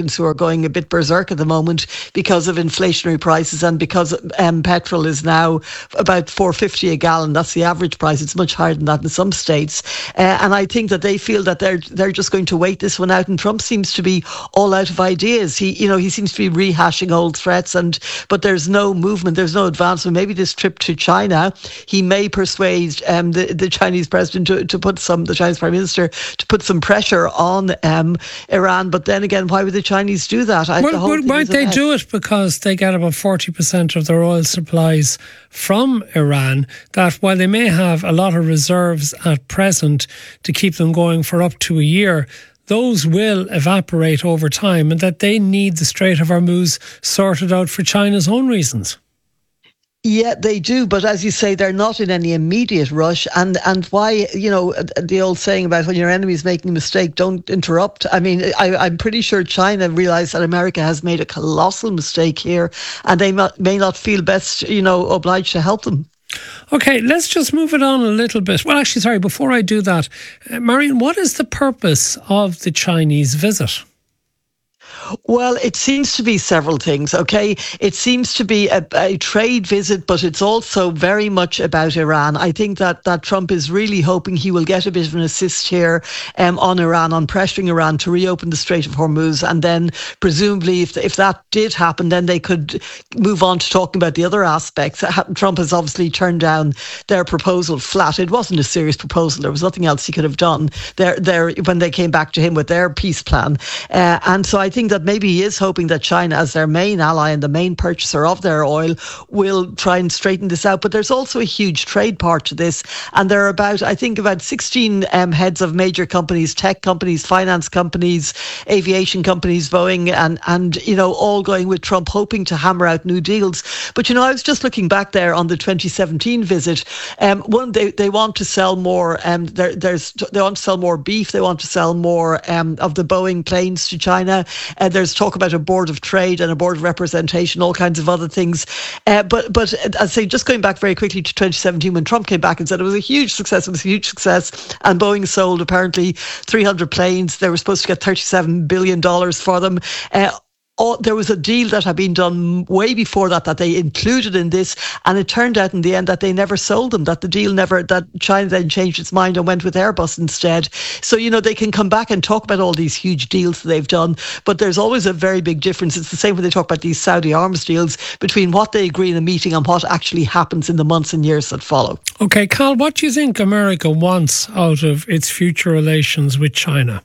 Americans who are going a bit berserk at the moment because of inflationary prices and because petrol is now about $4.50 a gallon. That's the average price. It's much higher than that in some states. And I think that they feel that they're just going to wait this one out. And Trump seems to be all out of ideas. He seems to be rehashing old threats, but there's no movement, there's no advancement. Maybe this trip to China, he may persuade the Chinese president to put the Chinese prime minister to put some pressure on Iran. But then again, why would the Chinese do that? Why they do it? Because they get about 40% of their oil supplies from Iran, that while they may have a lot of reserves at present to keep them going for up to a year, those will evaporate over time, and that they need the Strait of Hormuz sorted out for China's own reasons. Yeah, they do. But as you say, they're not in any immediate rush. And why, the old saying about when your enemy's making a mistake, don't interrupt. I mean, I'm pretty sure China realised that America has made a colossal mistake here, and they may not feel best, obliged to help them. Okay, let's just move it on a little bit. Well, actually, sorry, before I do that, Marion, what is the purpose of the Chinese visit? Well, it seems to be several things, okay? It seems to be a trade visit, but it's also very much about Iran. I think that Trump is really hoping he will get a bit of an assist here on Iran, on pressuring Iran to reopen the Strait of Hormuz. And then presumably if that did happen, then they could move on to talking about the other aspects. Trump has obviously turned down their proposal flat. It wasn't a serious proposal. There was nothing else he could have done when they came back to him with their peace plan. And so I think that maybe he is hoping that China, as their main ally and the main purchaser of their oil, will try and straighten this out. But there's also a huge trade part to this. And there are about 16 heads of major companies, tech companies, finance companies, aviation companies, Boeing, and all going with Trump, hoping to hammer out new deals. But, I was just looking back there on the 2017 visit. They want to sell more. They want to sell more beef. They want to sell more of the Boeing planes to China. There's talk about a board of trade and a board of representation, all kinds of other things. But I say, just going back very quickly to 2017, when Trump came back and said it was a huge success, and Boeing sold apparently 300 planes. They were supposed to get $37 billion for them. There was a deal that had been done way before that they included in this, and it turned out in the end that they never sold them, that China then changed its mind and went with Airbus instead. So, they can come back and talk about all these huge deals that they've done, but there's always a very big difference. It's the same when they talk about these Saudi arms deals, between what they agree in a meeting and what actually happens in the months and years that follow. Okay, Cal, what do you think America wants out of its future relations with China?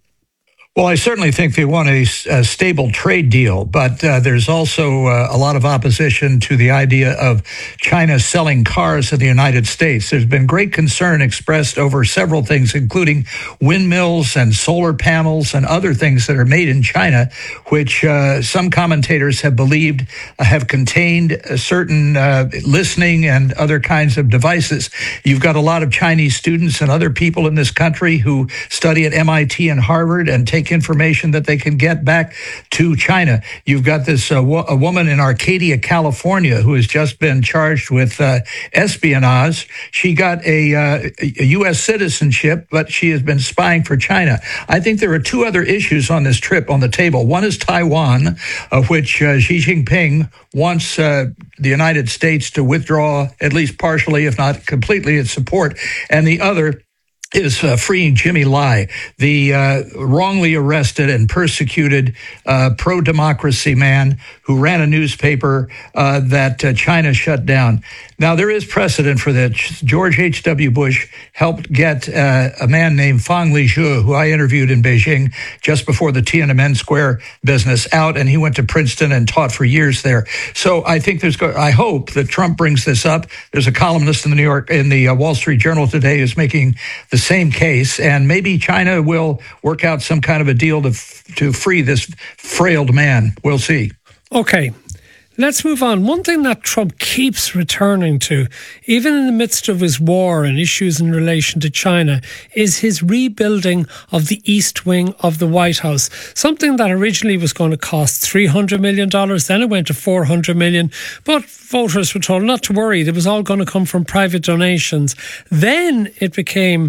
Well, I certainly think they want a stable trade deal, but there's also a lot of opposition to the idea of China selling cars in the United States. There's been great concern expressed over several things, including windmills and solar panels and other things that are made in China, which some commentators have believed have contained certain listening and other kinds of devices. You've got a lot of Chinese students and other people in this country who study at MIT and Harvard and take information that they can get back to China. You've got this a woman in Arcadia, California, who has just been charged with espionage. She got a U.S. citizenship, but she has been spying for China. I think there are two other issues on this trip on the table. One is Taiwan, of which Xi Jinping wants the United States to withdraw, at least partially, if not completely, its support. And the other is freeing Jimmy Lai, the wrongly arrested and persecuted pro-democracy man who ran a newspaper that China shut down. Now, there is precedent for that. George H.W. Bush helped get a man named Fang Lizhu, who I interviewed in Beijing just before the Tiananmen Square business, out, and he went to Princeton and taught for years there. So I think I hope that Trump brings this up. There's a columnist in the Wall Street Journal today who's making the same case, and maybe China will work out some kind of a deal to free this frailed man. We'll see. Okay. Let's move on. One thing that Trump keeps returning to, even in the midst of his war and issues in relation to China, is his rebuilding of the East Wing of the White House. Something that originally was going to cost $300 million, then it went to $400 million. But voters were told not to worry, it was all going to come from private donations. Then it became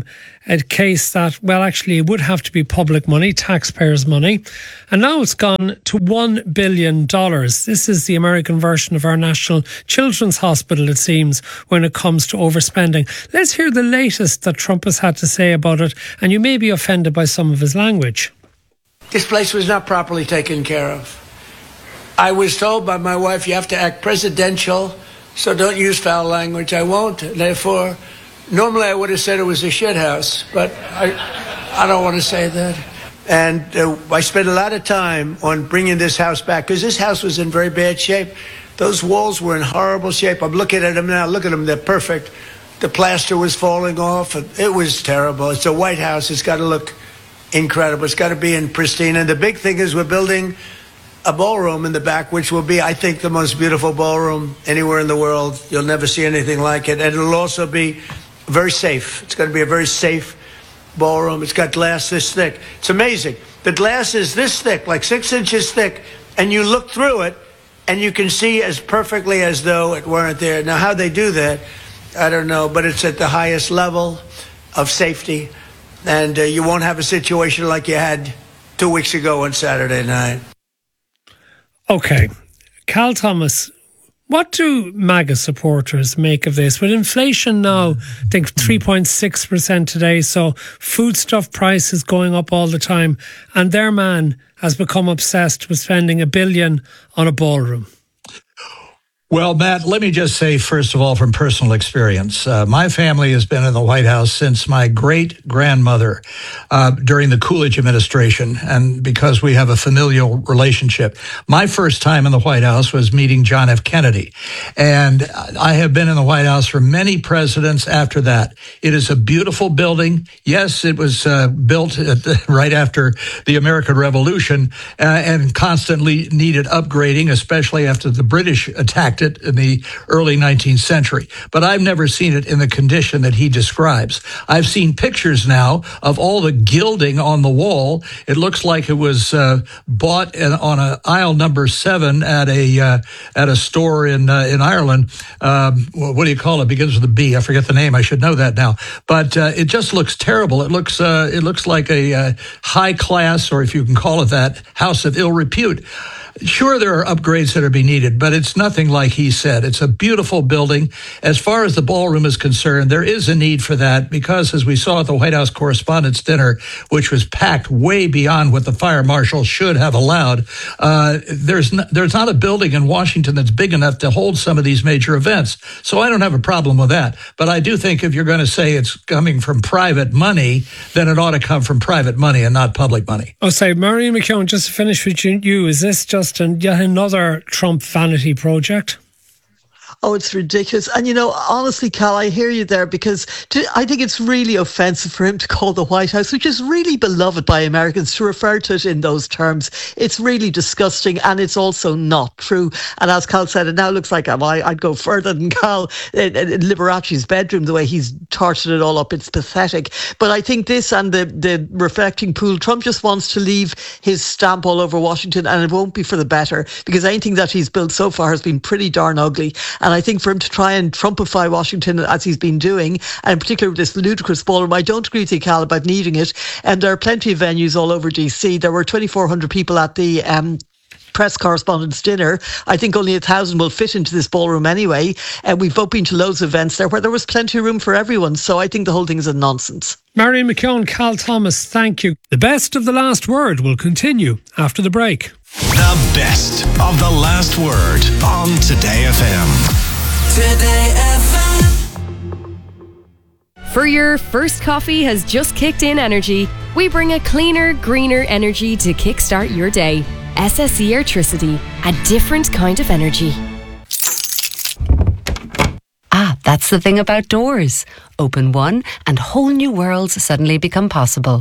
a case that, well, actually it would have to be public money, taxpayers' money. And now it's gone to $1 billion. This is the American version of our National Children's Hospital, it seems, when it comes to overspending. Let's hear the latest that Trump has had to say about it, and you may be offended by some of his language. This place was not properly taken care of. I was told by my wife, you have to act presidential, so don't use foul language. I won't. Therefore, normally I would have said it was a shit house, but I don't want to say that. And I spent a lot of time on bringing this house back, because this house was in very bad shape. Those walls were in horrible shape. I'm looking at them now. Look at them. They're perfect. The plaster was falling off. It was terrible. It's a White House. It's got to look incredible. It's got to be in pristine. And the big thing is we're building a ballroom in the back, which will be, I think, the most beautiful ballroom anywhere in the world. You'll never see anything like it. And it'll also be very safe. It's going to be a very safe ballroom. It's got glass this thick. It's amazing. The glass is this thick, like 6 inches thick, and you look through it, and you can see as perfectly as though it weren't there. Now, how they do that, I don't know, but it's at the highest level of safety, and you won't have a situation like you had 2 weeks ago on Saturday night. Okay. Cal Thomas, what do MAGA supporters make of this? With inflation now, I think 3.6% today, so foodstuff prices going up all the time, and their man has become obsessed with spending $1 billion on a ballroom. Well, Matt, let me just say, first of all, from personal experience, my family has been in the White House since my great-grandmother during the Coolidge administration, and because we have a familial relationship. My first time in the White House was meeting John F. Kennedy, and I have been in the White House for many presidents after that. It is a beautiful building. Yes, it was built right after the American Revolution and constantly needed upgrading, especially after the British attacked it in the early 19th century. But I've never seen it in the condition that he describes. I've seen pictures now of all the gilding on the wall. It looks like it was bought on aisle number 7 at a store in Ireland. What do you call it? Begins with a B. I forget the name. I should know that now. But it just looks terrible. It looks like a high class, or if you can call it that, house of ill repute. Sure, there are upgrades that are being needed, but it's nothing like he said. It's a beautiful building. As far as the ballroom is concerned, there is a need for that because, as we saw at the White House Correspondents' Dinner, which was packed way beyond what the fire marshal should have allowed, there's not a building in Washington that's big enough to hold some of these major events. So I don't have a problem with that. But I do think if you're going to say it's coming from private money, then it ought to come from private money and not public money. Oh, say, Marion McKeown, just to finish with you, is this just yet another Trump vanity project? Oh, it's ridiculous. And, honestly, Cal, I hear you there because I think it's really offensive for him to call the White House, which is really beloved by Americans, to refer to it in those terms. It's really disgusting, and it's also not true. And as Cal said, it now looks like I'd go further than Cal in Liberace's bedroom, the way he's tortured it all up. It's pathetic. But I think this and the reflecting pool, Trump just wants to leave his stamp all over Washington, and it won't be for the better because anything that he's built so far has been pretty darn ugly. And I think for him to try and Trumpify Washington as he's been doing, and in particular with this ludicrous ballroom, I don't agree with you, Cal, about needing it. And there are plenty of venues all over DC. There were 2,400 people at the press correspondents' dinner. I think only 1,000 will fit into this ballroom anyway. And we've both been to loads of events there where there was plenty of room for everyone. So I think the whole thing is a nonsense. Marion McKeown, Cal Thomas, thank you. The best of the last word will continue after the break. The best of the last word on Today FM. Today FM. For your first coffee has just kicked in energy, we bring a cleaner, greener energy to kickstart your day. SSE Airtricity, a different kind of energy. That's the thing about doors. Open one and whole new worlds suddenly become possible.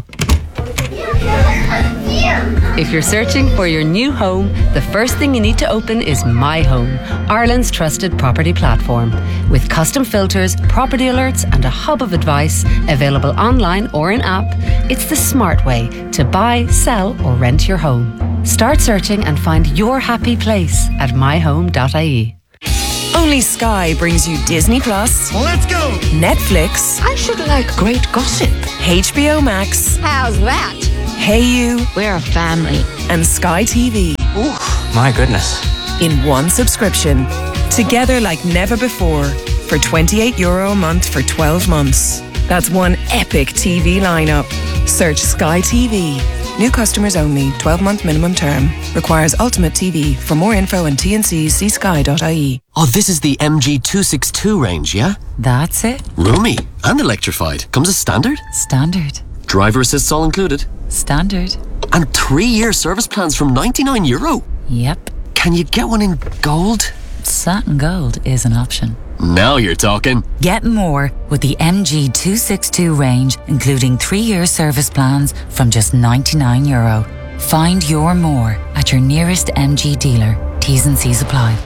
If you're searching for your new home, the first thing you need to open is My Home, Ireland's trusted property platform. With custom filters, property alerts and a hub of advice available online or in app, it's the smart way to buy, sell or rent your home. Start searching and find your happy place at myhome.ie. Only Sky brings you Disney Plus. Let's go! Netflix. I should like great gossip. HBO Max. How's that? Hey You. We're a family. And Sky TV. Ooh, my goodness. In one subscription. Together like never before. For €28 a month for 12 months. That's one epic TV lineup. Search Sky TV. New customers only. 12-month minimum term. Requires Ultimate TV. For more info and T&Cs, see sky.ie. Oh, this is the MG262 range, yeah? That's it. Roomy and electrified. Comes as standard? Standard. Driver assists all included? Standard. And 3-year service plans from €99? Yep. Can you get one in gold? Satin Gold is an option. Now you're talking. Get more with the MG262 range, including 3-year service plans from just €99. Find your more at your nearest MG dealer. T's and C's apply.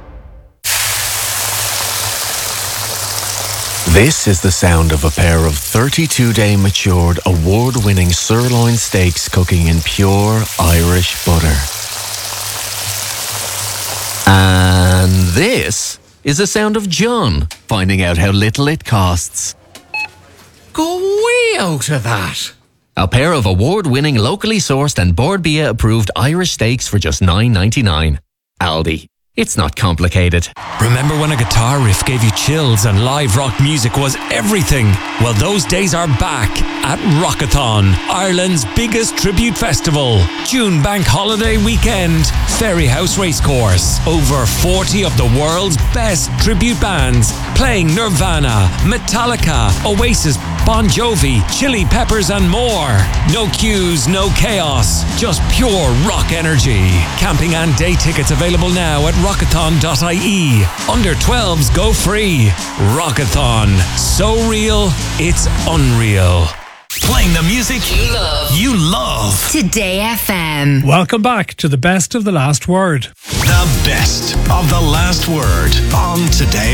This is the sound of a pair of 32-day matured, award-winning sirloin steaks cooking in pure Irish butter. And this is the sound of John finding out how little it costs. Go way out of that. A pair of award-winning, locally sourced and Bord Bia approved Irish steaks for just $9.99. Aldi. It's not complicated. Remember when a guitar riff gave you chills and live rock music was everything? Well, those days are back at Rockathon, Ireland's biggest tribute festival. June Bank Holiday weekend, Ferryhouse Racecourse. Over 40 of the world's best tribute bands playing Nirvana, Metallica, Oasis, Bon Jovi, Chili Peppers and more. No queues, no chaos, just pure rock energy. Camping and day tickets available now at rockathon.ie. Under 12s go free. Rockathon. So real, it's unreal. Playing the music you love. Today FM. Welcome back to the best of the last word. The best of the last word on Today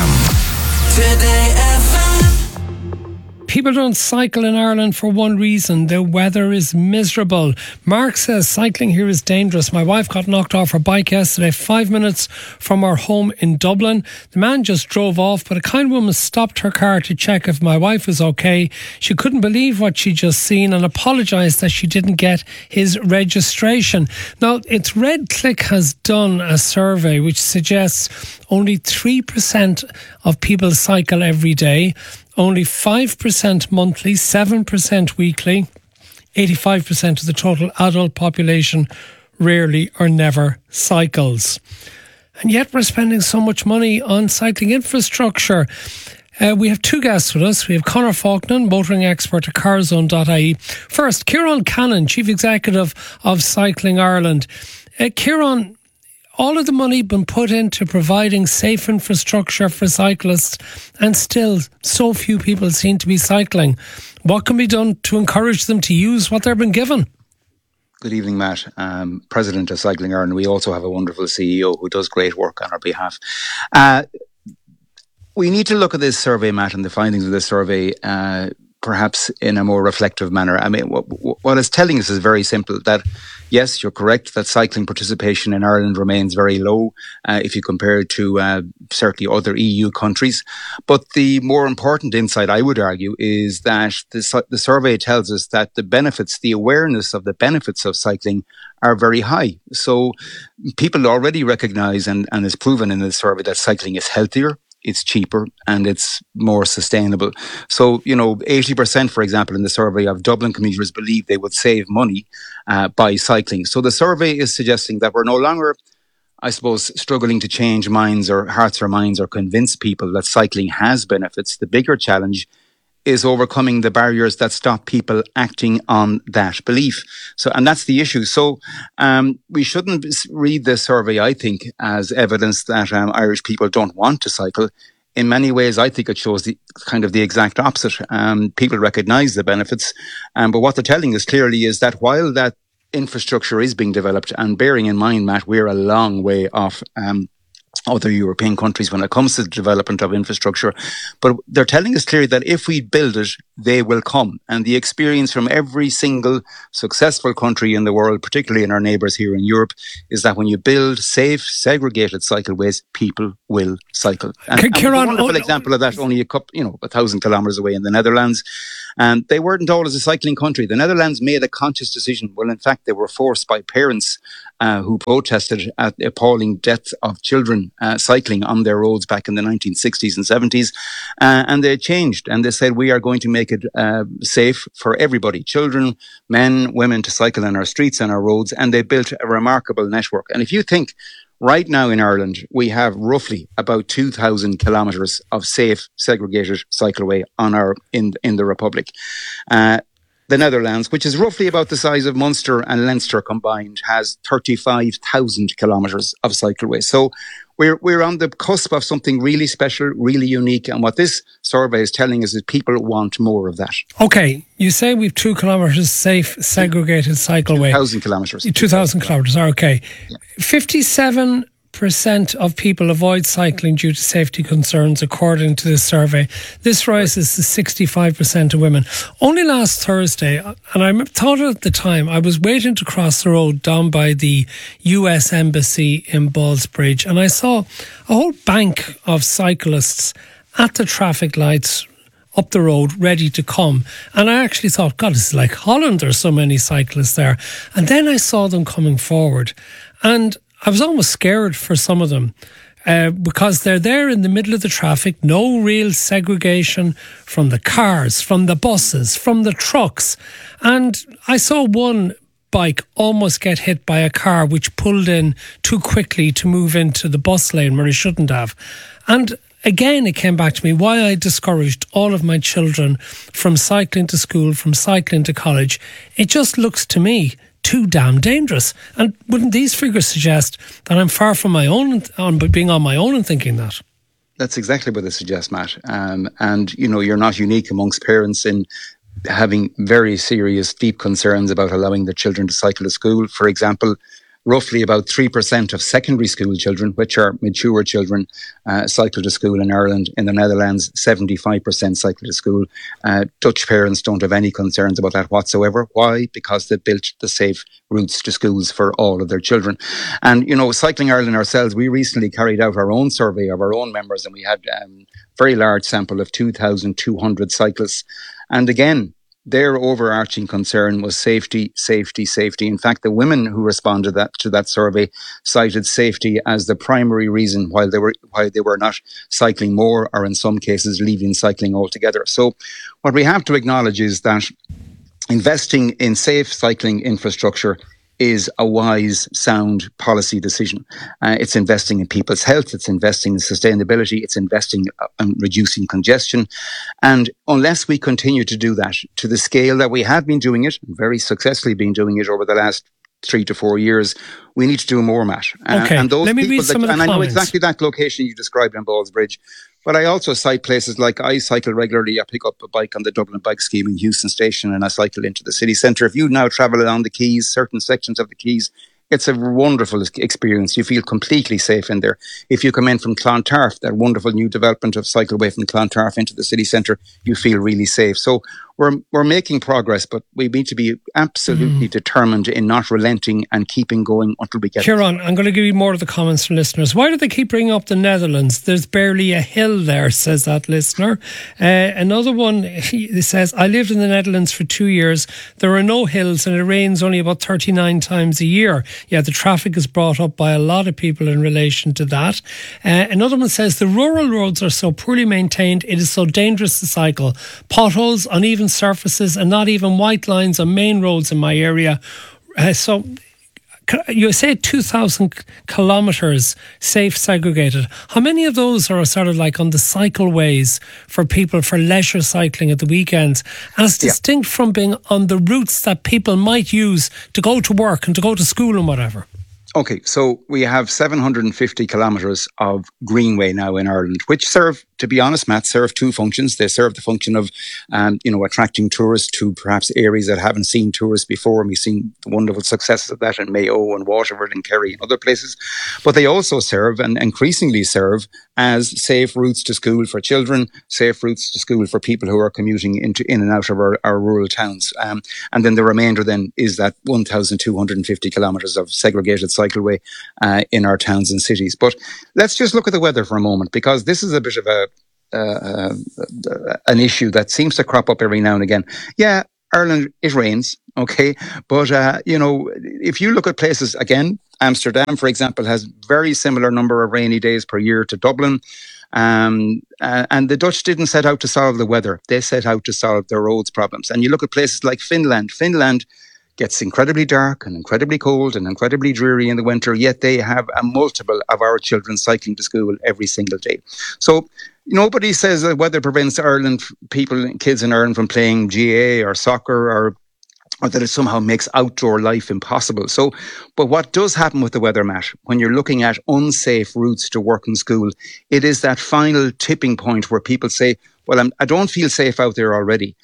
FM. Today FM. People don't cycle in Ireland for one reason. The weather is miserable. Mark says cycling here is dangerous. My wife got knocked off her bike yesterday, 5 minutes from our home in Dublin. The man just drove off, but a kind woman stopped her car to check if my wife was okay. She couldn't believe what she'd just seen and apologised that she didn't get his registration. Now, it's Red Click has done a survey which suggests only 3% of people cycle every day. Only 5% monthly, 7% weekly, 85% of the total adult population rarely or never cycles. And yet we're spending so much money on cycling infrastructure. We have two guests with us. We have Conor Faulkner, motoring expert at carzone.ie. First, Kieran Cannon, Chief Executive of Cycling Ireland. Kieran, all of the money been put into providing safe infrastructure for cyclists, and still so few people seem to be cycling. What can be done to encourage them to use what they've been given? Good evening, Matt. President of Cycling Ireland. We also have a wonderful CEO who does great work on our behalf. We need to look at this survey, Matt, and the findings of this survey perhaps in a more reflective manner. I mean, what it's telling us is very simple, that yes, you're correct that cycling participation in Ireland remains very low if you compare it to certainly other EU countries. But the more important insight, I would argue, is that the survey tells us that the benefits, the awareness of the benefits of cycling are very high. So people already recognise, and it's proven in the survey, that cycling is healthier, it's cheaper, and it's more sustainable. So, 80%, for example, in the survey of Dublin commuters believe they would save money by cycling. So the survey is suggesting that we're no longer, I suppose, struggling to change minds or hearts or minds or convince people that cycling has benefits. The bigger challenge is overcoming the barriers that stop people acting on that belief. So, and that's the issue. So, we shouldn't read this survey, I think, as evidence that Irish people don't want to cycle. In many ways, I think it shows the exact opposite. People recognise the benefits, but what they're telling us clearly is that while that infrastructure is being developed, and bearing in mind, Matt, we're a long way off other European countries when it comes to the development of infrastructure. But they're telling us clearly that if we build it, they will come. And the experience from every single successful country in the world, particularly in our neighbours here in Europe, is that when you build safe, segregated cycleways, people will cycle. And a wonderful example of that, only 1,000 kilometres away in the Netherlands. And they weren't always a cycling country. The Netherlands made a conscious decision. Well, in fact, they were forced by parents who protested at the appalling death of children cycling on their roads back in the 1960s and 70s. And they changed and they said, we are going to make it safe for everybody, children, men, women, to cycle on our streets and our roads. And they built a remarkable network. And if you think, right now in Ireland, we have roughly about 2,000 kilometres of safe, segregated cycleway in the Republic. The Netherlands, which is roughly about the size of Munster and Leinster combined, has 35,000 kilometres of cycleway. So we're on the cusp of something really special, really unique. And what this survey is telling us is people want more of that. Okay, you say we've 2 kilometres safe, segregated cycleway. 2,000 kilometres. 2,000 kilometres, okay. Yeah. 57% of people avoid cycling due to safety concerns, according to this survey. This rises to 65% of women. Only last Thursday, and I thought at the time, I was waiting to cross the road down by the US Embassy in Ballsbridge, and I saw a whole bank of cyclists at the traffic lights up the road, ready to come. And I actually thought, God, this is like Holland, there's so many cyclists there. And then I saw them coming forward, and I was almost scared for some of them because they're there in the middle of the traffic, no real segregation from the cars, from the buses, from the trucks. And I saw one bike almost get hit by a car which pulled in too quickly to move into the bus lane where it shouldn't have. And again, it came back to me why I discouraged all of my children from cycling to school, from cycling to college. It just looks to me too damn dangerous. And wouldn't these figures suggest that I'm far from my own, being on my own and thinking that? That's exactly what they suggest, Matt. And, you're not unique amongst parents in having very serious, deep concerns about allowing their children to cycle to school. For example, roughly about 3% of secondary school children, which are mature children, cycle to school in Ireland. In the Netherlands, 75% cycle to school. Dutch parents don't have any concerns about that whatsoever. Why? Because they built the safe routes to schools for all of their children. And, Cycling Ireland ourselves, we recently carried out our own survey of our own members, and we had a very large sample of 2,200 cyclists. And again, their overarching concern was safety, safety, safety. In fact, the women who responded to that survey cited safety as the primary reason why they were not cycling more, or in some cases leaving cycling altogether. So what we have to acknowledge is that investing in safe cycling infrastructure is a wise, sound policy decision. It's investing in people's health, it's investing in sustainability, it's investing in reducing congestion. And unless we continue to do that to the scale that we have been doing it, very successfully been doing it over the last 3 to 4 years, we need to do more, Matt. Okay, and those let me read some of the comments. I know exactly that location you described in Ballsbridge. But I also cite places like I cycle regularly. I pick up a bike on the Dublin Bike Scheme in Houston Station and I cycle into the city centre. If you now travel along the quays, certain sections of the quays, it's a wonderful experience. You feel completely safe in there. If you come in from Clontarf, that wonderful new development of cycleway from Clontarf into the city centre, you feel really safe. So we're making progress, but we need to be absolutely determined in not relenting and keeping going until we get Ciarán, I'm going to give you more of the comments from listeners. Why do they keep bringing up the Netherlands? There's barely a hill there, says that listener. Another one, he says, I lived in the Netherlands for 2 years. There are no hills and it rains only about 39 times a year. Yeah, the traffic is brought up by a lot of people in relation to that. Another one says, the rural roads are so poorly maintained, it is so dangerous to cycle. Potholes, uneven surfaces, and not even white lines on main roads in my area. So you say 2,000 kilometres safe segregated. How many of those are sort of like on the cycleways for people for leisure cycling at the weekends, as distinct from being on the routes that people might use to go to work and to go to school and whatever? Okay, so we have 750 kilometres of greenway now in Ireland, which serve to be honest, Matt, serve two functions. They serve the function of, attracting tourists to perhaps areas that haven't seen tourists before. And we've seen the wonderful successes of that in Mayo and Waterford and Kerry and other places. But they also serve, and increasingly serve, as safe routes to school for children, safe routes to school for people who are commuting in and out of our rural towns. And then the remainder then is that 1,250 kilometres of segregated cycleway in our towns and cities. But let's just look at the weather for a moment, because this is a bit of an issue that seems to crop up every now and again. Yeah, Ireland, it rains, okay? But, if you look at places, again, Amsterdam, for example, has very similar number of rainy days per year to Dublin. And the Dutch didn't set out to solve the weather. They set out to solve their roads problems. And you look at places like Finland. Finland gets incredibly dark and incredibly cold and incredibly dreary in the winter, yet they have a multiple of our children cycling to school every single day. So nobody says that weather prevents kids in Ireland from playing GAA or soccer or that it somehow makes outdoor life impossible. So, but what does happen with the weather, Matt, when you're looking at unsafe routes to work and school, it is that final tipping point where people say, well, I don't feel safe out there already.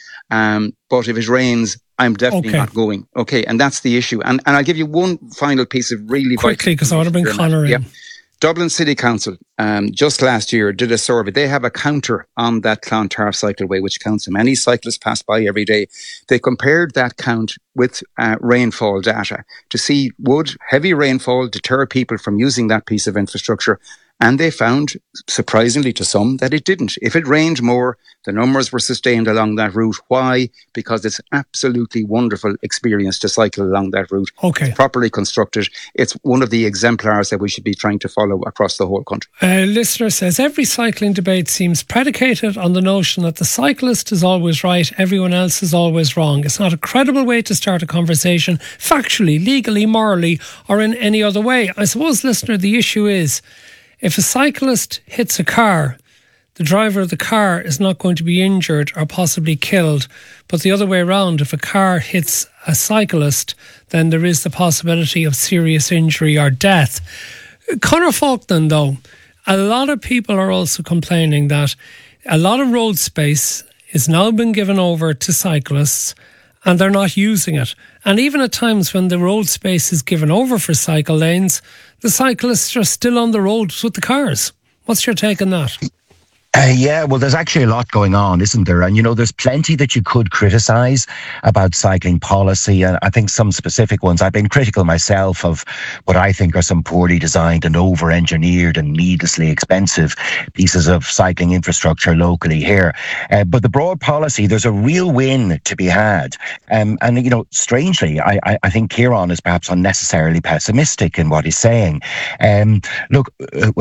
But if it rains, I'm definitely not going. Okay, and that's the issue. And I'll give you one final piece of really quickly, because I want to bring Conor in. Yeah. Dublin City Council, just last year, did a survey. They have a counter on that Clontarf cycleway, which counts how many cyclists pass by every day. They compared that count with rainfall data to see would heavy rainfall deter people from using that piece of infrastructure. And they found, surprisingly to some, that it didn't. If it rained more, the numbers were sustained along that route. Why? Because it's absolutely wonderful experience to cycle along that route. Okay. It's properly constructed. It's one of the exemplars that we should be trying to follow across the whole country. Listener says, every cycling debate seems predicated on the notion that the cyclist is always right, everyone else is always wrong. It's not a credible way to start a conversation, factually, legally, morally, or in any other way. I suppose, listener, the issue is, if a cyclist hits a car, the driver of the car is not going to be injured or possibly killed. But the other way around, if a car hits a cyclist, then there is the possibility of serious injury or death. Conor Faulkland, though, a lot of people are also complaining that a lot of road space is now been given over to cyclists and they're not using it. And even at times when the road space is given over for cycle lanes, the cyclists are still on the roads with the cars. What's your take on that? Yeah, well, there's actually a lot going on, isn't there? And, there's plenty that you could criticise about cycling policy. And I think some specific ones, I've been critical myself of what I think are some poorly designed and over-engineered and needlessly expensive pieces of cycling infrastructure locally here. But the broad policy, there's a real win to be had. And, strangely, I think Ciarán is perhaps unnecessarily pessimistic in what he's saying. Look,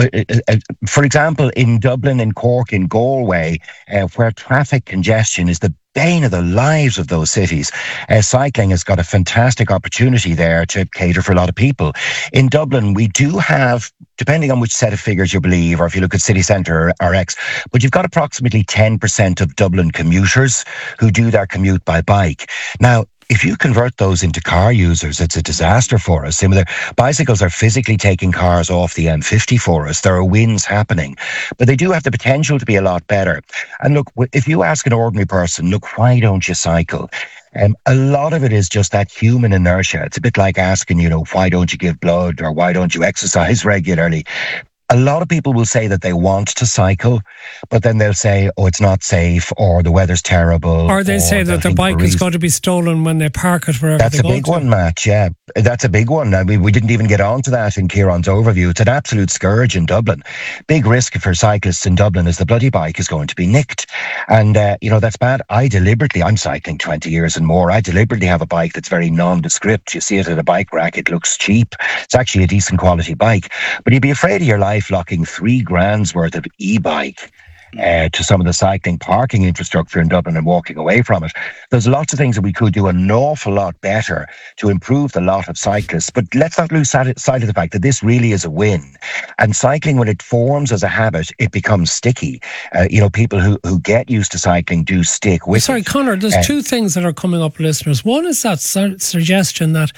for example, in Dublin, in Cork, in Galway, where traffic congestion is the bane of the lives of those cities, cycling has got a fantastic opportunity there to cater for a lot of people. In Dublin, we do have, depending on which set of figures you believe, or if you look at city centre or X, but you've got approximately 10% of Dublin commuters who do their commute by bike. Now, if you convert those into car users, it's a disaster for us. Bicycles are physically taking cars off the M50 for us. There are wins happening, but they do have the potential to be a lot better. And look, if you ask an ordinary person, look, why don't you cycle? A lot of it is just that human inertia. It's a bit like asking, why don't you give blood or why don't you exercise regularly? A lot of people will say that they want to cycle, but then they'll say, oh, it's not safe, or the weather's terrible. Or they say that the bike is going to be stolen when they park it wherever they go. That's a big one, Matt, yeah. That's a big one. I mean, we didn't even get onto that in Ciarán's overview. It's an absolute scourge in Dublin. Big risk for cyclists in Dublin is the bloody bike is going to be nicked. And, that's bad. I'm cycling 20 years and more. I deliberately have a bike that's very nondescript. You see it at a bike rack. It looks cheap. It's actually a decent quality bike. But you'd be afraid of your life locking $3,000 worth of e-bike to some of the cycling parking infrastructure in Dublin and walking away from it. There's lots of things that we could do an awful lot better to improve the lot of cyclists. But let's not lose sight of the fact that this really is a win. And cycling, when it forms as a habit, it becomes sticky. People who get used to cycling do stick with it. Sorry, Conor, there's two things that are coming up, listeners. One is that suggestion that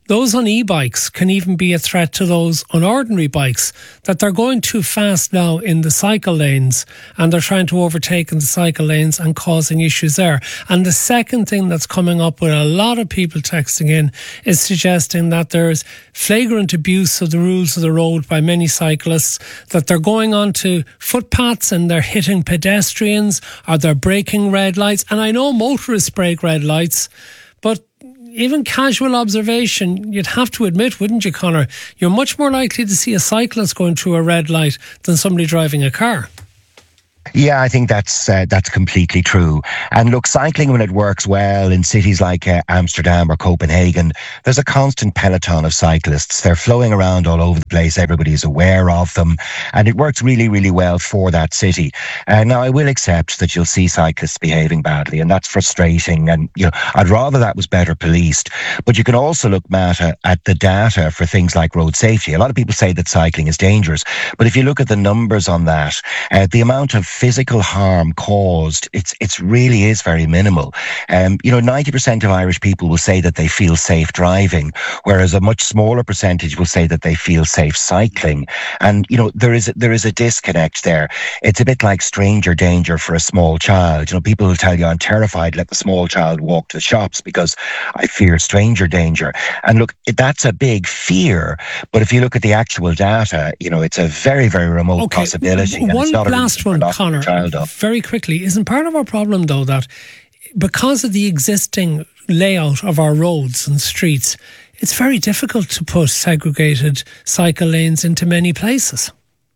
those on e-bikes can even be a threat to those on ordinary bikes, that they're going too fast now in the cycle lanes and they're trying to overtake in the cycle lanes and causing issues there. And the second thing that's coming up with a lot of people texting in is suggesting that there's flagrant abuse of the rules of the road by many cyclists, that they're going onto footpaths and they're hitting pedestrians or they're breaking red lights. And I know motorists break red lights, but even casual observation, you'd have to admit, wouldn't you, Conor, you're much more likely to see a cyclist going through a red light than somebody driving a car. Yeah, I think that's completely true. And look, cycling, when it works well in cities like Amsterdam or Copenhagen, there's a constant peloton of cyclists. They're flowing around all over the place. Everybody's aware of them. And it works really, really well for that city. Now, I will accept that you'll see cyclists behaving badly, and that's frustrating. And, you know, I'd rather that was better policed. But you can also look, Matt, at the data for things like road safety. A lot of people say that cycling is dangerous. But if you look at the numbers on that, the amount of physical harm caused, it's really is very minimal. 90% of Irish people will say that they feel safe driving, whereas a much smaller percentage will say that they feel safe cycling. And, you know, there is a disconnect there. It's a bit like stranger danger for a small child. You know, people will tell you, I'm terrified, let the small child walk to the shops because I fear stranger danger. And look, that's a big fear. But if you look at the actual data, you know, it's a very, very remote possibility. One last one, Conor, very quickly. Isn't part of our problem, though, that because of the existing layout of our roads and streets, it's very difficult to put segregated cycle lanes into many places?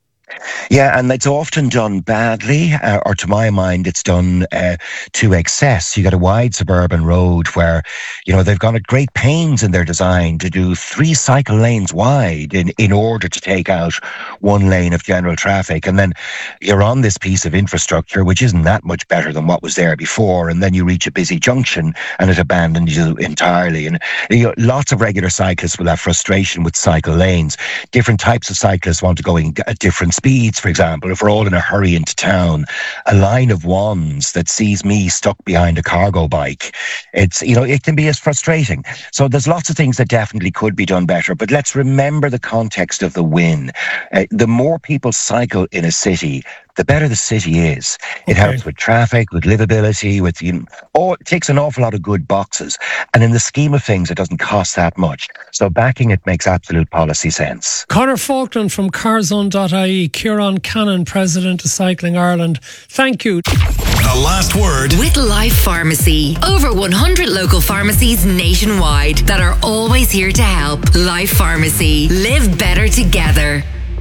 Yeah, and it's often done badly, or to my mind, it's done to excess. You got a wide suburban road where, you know, they've gone at great pains in their design to do 3 cycle lanes wide in order to take out 1 lane of general traffic. And then you're on this piece of infrastructure, which isn't that much better than what was there before. And then you reach a busy junction and it abandons you entirely. And lots of regular cyclists will have frustration with cycle lanes. Different types of cyclists want to go in at different speeds. For example, if we're all in a hurry into town, a line of ones that sees me stuck behind a cargo bike, it can be as frustrating. So there's lots of things that definitely could be done better, but let's remember the context of the win. The more people cycle in a city, the better the city is. It helps with traffic, with livability, it ticks an awful lot of good boxes. And in the scheme of things, it doesn't cost that much. So backing it makes absolute policy sense. Conor Falkland from carzone.ie, Ciarán Cannon, President of Cycling Ireland. Thank you. The last word with Life Pharmacy. Over 100 local pharmacies nationwide that are always here to help. Life Pharmacy. Live better together.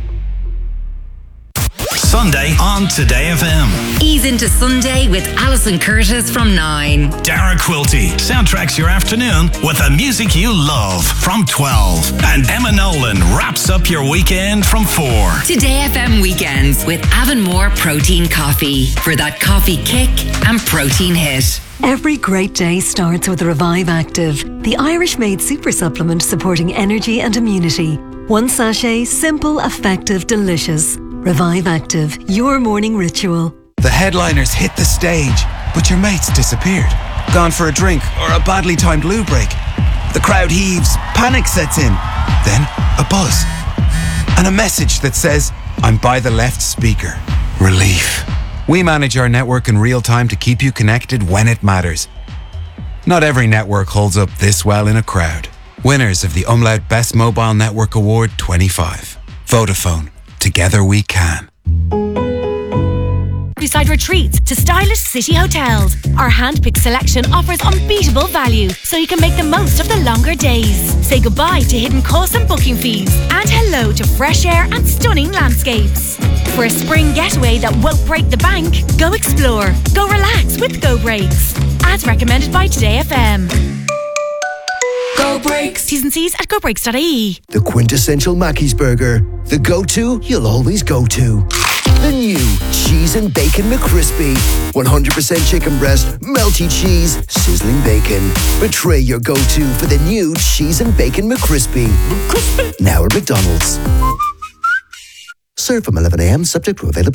Sunday on Today FM. Ease into Sunday with Alison Curtis from 9. Dara Quilty soundtracks your afternoon with the music you love from 12. And Emma Nolan wraps up your weekend from 4. Today FM weekends with Avonmore Protein Coffee for that coffee kick and protein hit. Every great day starts with Revive Active, the Irish-made super supplement supporting energy and immunity. 1 sachet, simple, effective, delicious. Revive Active, your morning ritual. The headliners hit the stage, but your mates disappeared. Gone for a drink or a badly timed loo break. The crowd heaves, panic sets in. Then a buzz. And a message that says, I'm by the left speaker. Relief. We manage our network in real time to keep you connected when it matters. Not every network holds up this well in a crowd. Winners of the Umlaut Best Mobile Network Award 25. Vodafone. Together we can. Countryside retreats to stylish city hotels. Our hand-picked selection offers unbeatable value, so you can make the most of the longer days. Say goodbye to hidden costs and booking fees, and hello to fresh air and stunning landscapes. For a spring getaway that won't break the bank, go explore, go relax with Go Breaks. As recommended by Today FM. Go Breaks. T's and C's at gobreaks.ie. The quintessential Mackey's burger. The go-to you'll always go to. The new Cheese and Bacon McCrispy. 100% chicken breast, melty cheese, sizzling bacon. Betray your go-to for the new Cheese and Bacon McCrispy. Now at McDonald's. Served from 11 a.m. subject to availability.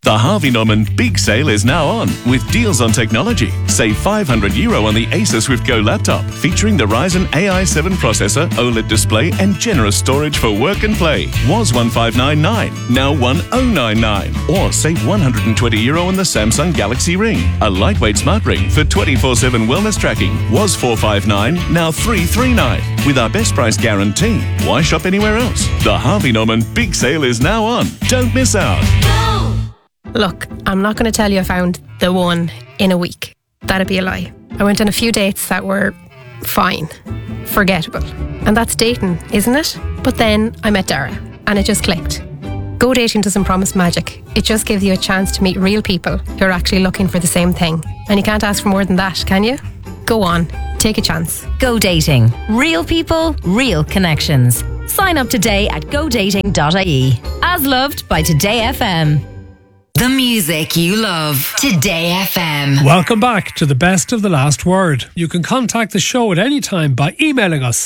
The Harvey Norman Big Sale is now on with deals on technology. Save €500 on the Acer Swift Go laptop featuring the Ryzen AI7 processor, OLED display and generous storage for work and play. Was $1,599, now $1,099. Or save €120 on the Samsung Galaxy Ring. A lightweight smart ring for 24/7 wellness tracking. Was $459, now $339. With our best price guarantee. Why shop anywhere else? The Harvey Norman Big Sale is now on. Don't miss out. Look, I'm not going to tell you I found the one in a week. That'd be a lie. I went on a few dates that were fine, forgettable. And that's dating, isn't it? But then I met Dara and it just clicked. Go dating doesn't promise magic. It just gives you a chance to meet real people who are actually looking for the same thing. And you can't ask for more than that, can you? Go on, take a chance. Go Dating. Real people, real connections. Sign up today at godating.ie. As loved by Today FM. The music you love. Today FM. Welcome back to the best of the last word. You can contact the show at any time by emailing us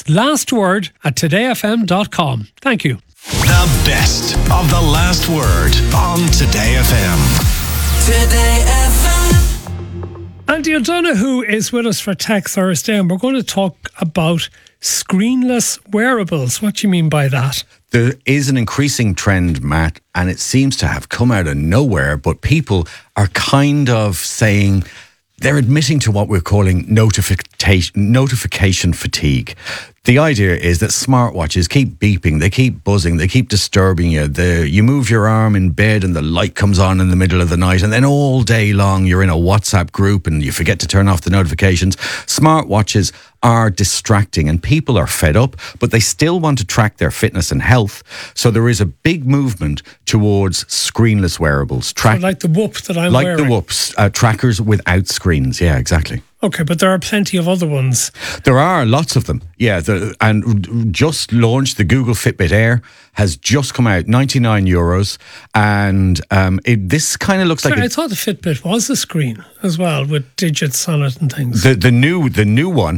lastword@todayfm.com. Thank you. The best of the last word on Today FM. Today FM. Andy O'Donoghue is with us for Tech Thursday, and we're going to talk about screenless wearables. What do you mean by that? There is an increasing trend, Matt, and it seems to have come out of nowhere, but people are kind of saying, they're admitting to what we're calling notification fatigue. The idea is that smartwatches keep beeping, they keep buzzing, they keep disturbing you. You move your arm in bed and the light comes on in the middle of the night, and then all day long you're in a WhatsApp group and you forget to turn off the notifications. Smartwatches are distracting and people are fed up, but they still want to track their fitness and health. So there is a big movement towards screenless wearables. So like the Whoop that I'm wearing? Like the Whoops, trackers without screens. Yeah, exactly. Okay, but there are plenty of other ones. There are lots of them, yeah. And just launched, the Google Fitbit Air has just come out, €99, and this kind of looks like. I thought the Fitbit was a screen as well with digits on it and things. The new one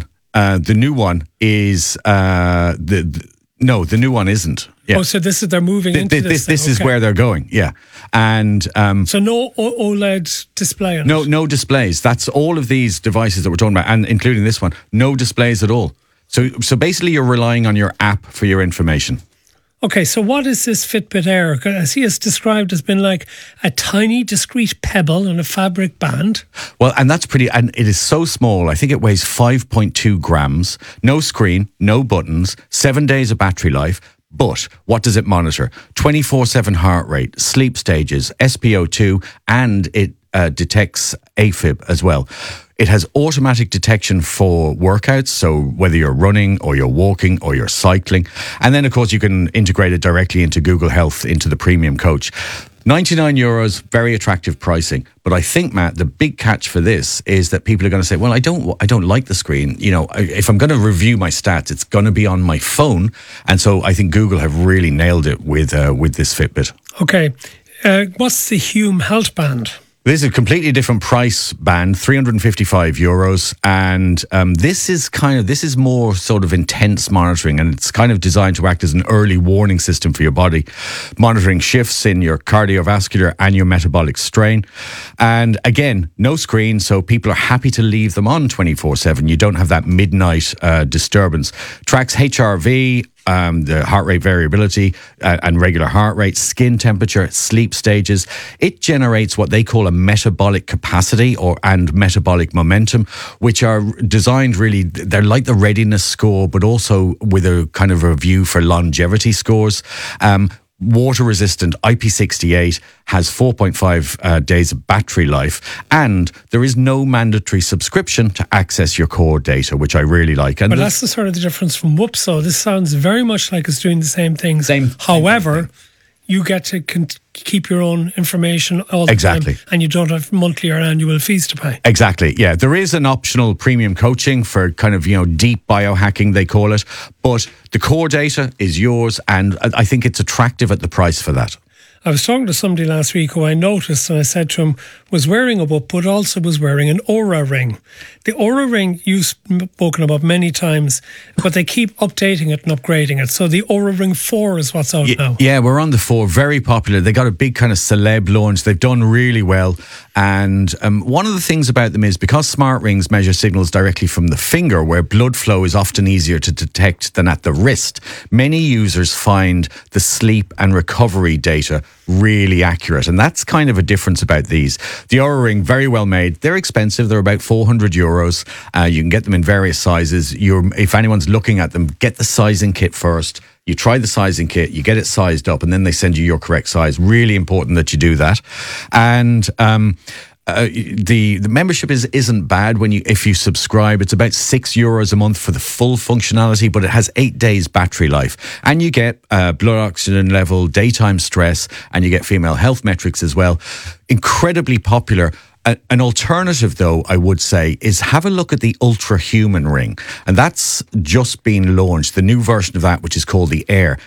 is no, the new one isn't. Yeah. Oh, so they're moving into this. This is where they're going, yeah. And so no OLED display on it? No displays. That's all of these devices that we're talking about, and including this one, no displays at all. So basically you're relying on your app for your information. Okay, so what is this Fitbit Air? I see it's described as being like a tiny, discreet pebble on a fabric band. Well, and that's pretty, and it is so small. I think it weighs 5.2 grams. No screen, no buttons, 7 days of battery life. But what does it monitor? 24/7 heart rate, sleep stages, SpO2, and it detects AFib as well. It has automatic detection for workouts, so whether you're running or you're walking or you're cycling. And then, of course, you can integrate it directly into Google Health, into the premium coach. €99, very attractive pricing. But I think, Matt, the big catch for this is that people are going to say, well, I don't like the screen. You know, if I'm going to review my stats, it's going to be on my phone. And so I think Google have really nailed it with this Fitbit. Okay. What's the Hume Health Band? This is a completely different price band, €355, and this is more sort of intense monitoring, and it's kind of designed to act as an early warning system for your body, monitoring shifts in your cardiovascular and your metabolic strain. And again, no screen, so people are happy to leave them on 24/7. You don't have that midnight disturbance. Tracks HRV, the heart rate variability and regular heart rate, skin temperature, sleep stages. It generates what they call a metabolic capacity and metabolic momentum, which are designed really, they're like the readiness score, but also with a kind of review for longevity scores. Water resistant, IP68, has 4.5 days of battery life, and there is no mandatory subscription to access your core data, which I really like. And but that's the sort of the difference from Whoop. So this sounds very much like it's doing the same things. However, you get to keep your own information all the time, and you don't have monthly or annual fees to pay. Exactly, yeah. There is an optional premium coaching for kind of, deep biohacking, they call it, but the core data is yours, and I think it's attractive at the price for that. I was talking to somebody last week who I noticed, and I said to him, was wearing a Whoop, but also was wearing an Oura ring. The Oura ring you've spoken about many times, but they keep updating it and upgrading it. So the Oura Ring 4 is what's out now. Yeah, we're on the 4. Very popular. They got a big kind of celeb launch. They've done really well. And one of the things about them is because smart rings measure signals directly from the finger, where blood flow is often easier to detect than at the wrist, many users find the sleep and recovery data really accurate. And that's kind of a difference about these. The Oura Ring, very well made. They're expensive. They're about €400. You can get them in various sizes. If anyone's looking at them, get the sizing kit first. You try the sizing kit, you get it sized up, and then they send you your correct size. Really important that you do that. And the membership isn't bad if you subscribe. It's about €6 a month for the full functionality, but it has 8 days battery life, and you get blood oxygen level, daytime stress, and you get female health metrics as well. Incredibly popular. An alternative, though, I would say, is have a look at the Ultra Human ring. And that's just been launched, the new version of that, which is called the Air.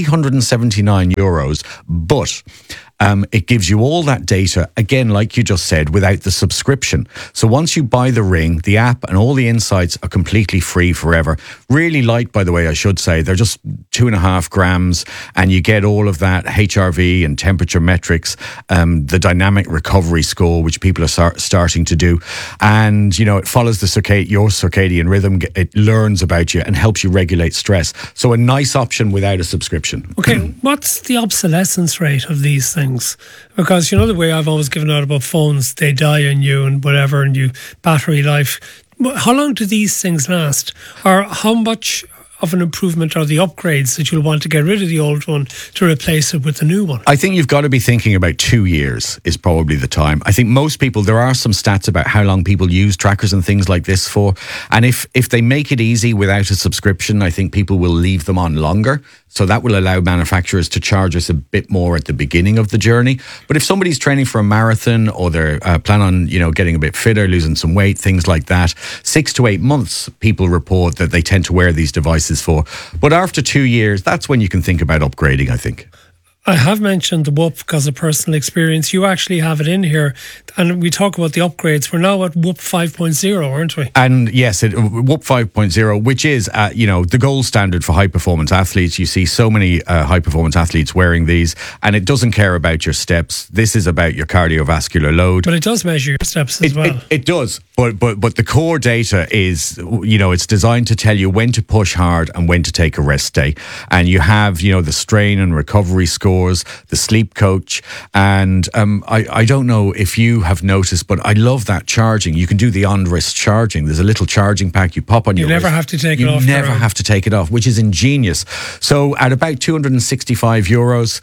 €379, but it gives you all that data, again, like you just said, without the subscription. So once you buy the ring, the app and all the insights are completely free forever. Really light, by the way, I should say. They're just 2.5 grams, and you get all of that HRV and temperature metrics, the dynamic recovery score, which people are starting to do. And, you know, it follows your circadian rhythm. It learns about you and helps you regulate stress. So a nice option without a subscription. Okay, what's the obsolescence rate of these things? Because, you know, the way I've always given out about phones, they die on you and whatever, and you battery life. How long do these things last? Or how much of an improvement are the upgrades that you'll want to get rid of the old one to replace it with the new one? I think you've got to be thinking about 2 years is probably the time. I think most people, there are some stats about how long people use trackers and things like this for. And if they make it easy without a subscription, I think people will leave them on longer. So that will allow manufacturers to charge us a bit more at the beginning of the journey. But if somebody's training for a marathon, or they're plan on, you know, getting a bit fitter, losing some weight, things like that, 6 to 8 months, people report that they tend to wear these devices for. But after 2 years, that's when you can think about upgrading, I think. I have mentioned the Whoop because of personal experience. You actually have it in here, and we talk about the upgrades. We're now at Whoop 5.0, aren't we? And yes, Whoop 5.0, which is, you know, the gold standard for high-performance athletes. You see so many high-performance athletes wearing these, and it doesn't care about your steps. This is about your cardiovascular load. But it does measure your steps as well. It does, but the core data is, you know, it's designed to tell you when to push hard and when to take a rest day. And you have, you know, the strain and recovery score, the sleep coach, and I don't know if you have noticed, but I love that charging. You can do the on-wrist charging. There's a little charging pack you pop on your wrist. You never have to take it off. You never have to take it off, which is ingenious. So at about €265,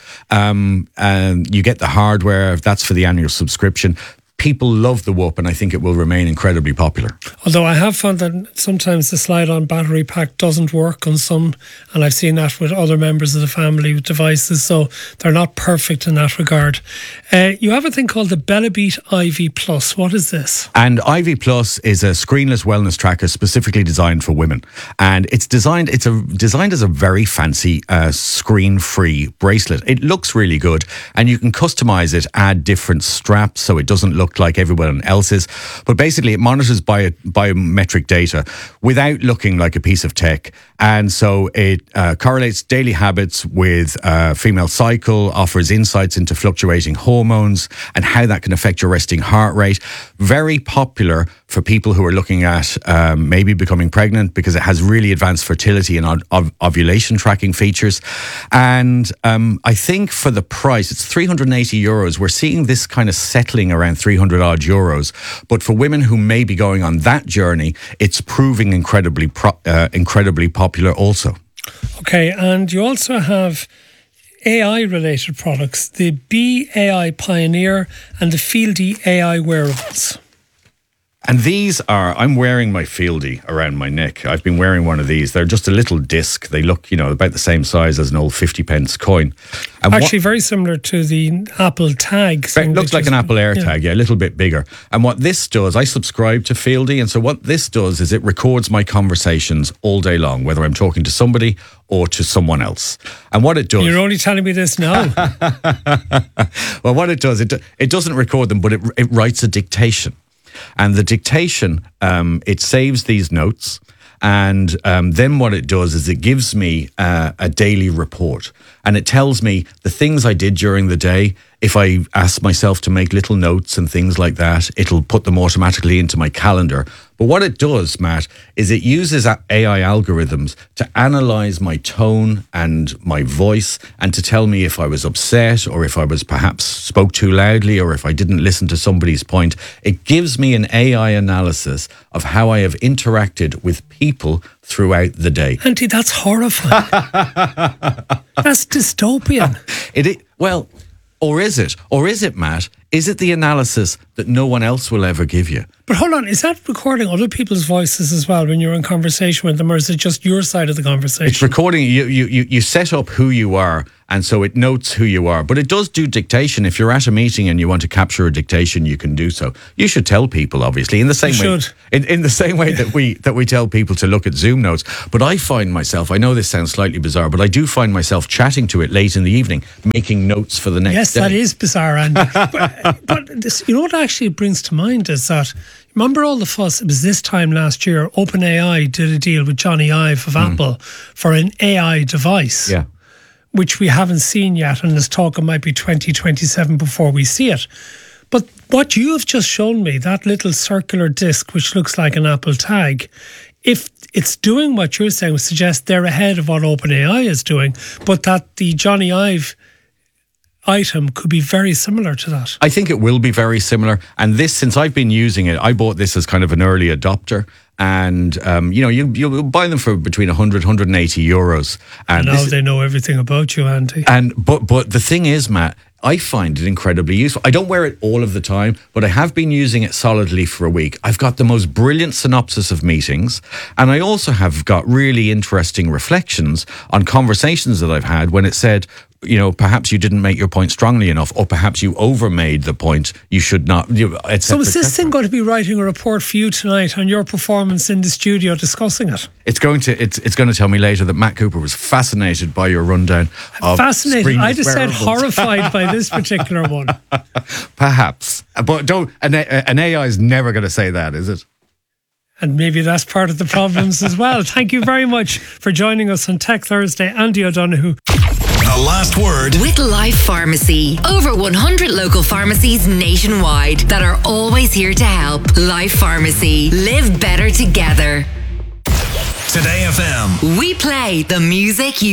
you get the hardware. That's for the annual subscription. People love the Whoop, and I think it will remain incredibly popular. Although I have found that sometimes the slide-on battery pack doesn't work on some, and I've seen that with other members of the family with devices, so they're not perfect in that regard. You have a thing called the Bellabeat IV Plus. What is this? And IV Plus is a screenless wellness tracker specifically designed for women, and it's designed as a very fancy screen-free bracelet. It looks really good, and you can customize it, add different straps so it doesn't look like everyone else's, but basically it monitors biometric data without looking like a piece of tech. And so it correlates daily habits with female cycle, offers insights into fluctuating hormones and how that can affect your resting heart rate. Very popular for people who are looking at maybe becoming pregnant, because it has really advanced fertility and ovulation tracking features. And I think for the price, it's €380. We're seeing this kind of settling around 300 odd euros. But for women who may be going on that journey, it's proving incredibly popular also. Okay, and you also have AI-related products, the Be AI Pioneer and the Fieldy AI wearables. And these are, I'm wearing my Fieldy around my neck. I've been wearing one of these. They're just a little disc. They look, you know, about the same size as an old 50 pence coin. And Actually, very similar to the Apple Tag. It looks like an Apple AirTag, yeah, a little bit bigger. And what this does, I subscribe to Fieldy, and so what this does is it records my conversations all day long, whether I'm talking to somebody or to someone else. And what it does... You're only telling me this now. Well, what it does, it doesn't record them, but it writes a dictation. And the dictation, it saves these notes. And then what it does is it gives me a daily report, and it tells me the things I did during the day. If I ask myself to make little notes and things like that, it'll put them automatically into my calendar. But what it does, Matt, is it uses AI algorithms to analyze my tone and my voice and to tell me if I was upset or if I was perhaps spoke too loudly or if I didn't listen to somebody's point. It gives me an AI analysis of how I have interacted with people throughout the day. Auntie, that's horrifying. That's dystopian. Well, or is it? Or is it, Matt? Is it the analysis that no one else will ever give you? But hold on, is that recording other people's voices as well when you're in conversation with them, or is it just your side of the conversation? It's recording. You set up who you are, and so it notes who you are. But it does do dictation. If you're at a meeting and you want to capture a dictation, you can do so. You should tell people, obviously, in the same way. In the same way that we tell people to look at Zoom notes. But I find myself, I know this sounds slightly bizarre, but I do find myself chatting to it late in the evening, making notes for the next day. Yes, that is bizarre, Andy. But this, you know what actually brings to mind is that, remember all the fuss, it was this time last year, OpenAI did a deal with Johnny Ive of Apple for an AI device, which we haven't seen yet, and there's talk it might be 2027 before we see it. But what you have just shown me, that little circular disc, which looks like an Apple Tag, if it's doing what you're saying, would suggest they're ahead of what OpenAI is doing, but that the Johnny Ive item could be very similar to that. I think it will be very similar. And this, since I've been using it, I bought this as kind of an early adopter. And, you'll buy them for between 100, 180 euros. And now they know everything about you, Andy. But the thing is, Matt, I find it incredibly useful. I don't wear it all of the time, but I have been using it solidly for a week. I've got the most brilliant synopsis of meetings, and I also have got really interesting reflections on conversations that I've had when it said, perhaps you didn't make your point strongly enough, or perhaps you overmade the point you should not. So is this thing going to be writing a report for you tonight on your performance in the studio discussing it? It's going to tell me later that Matt Cooper was fascinated by your rundown of fascinated. I just wearables. said horrified by this particular one. Perhaps, but an AI is never going to say that, is it? And maybe that's part of the problems as well. Thank you very much for joining us on Tech Thursday, Andy O'Donoghue. The last word with Life Pharmacy. Over 100 local pharmacies nationwide that are always here to help. Life Pharmacy. Live better together. Today FM. We play the music you